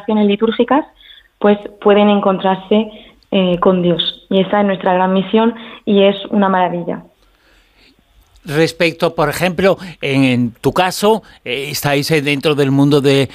celebraciones litúrgicas, pues pueden encontrarse con Dios. Y esa es nuestra gran misión y es una maravilla. Respecto, por ejemplo, en tu caso, estáis dentro del mundo de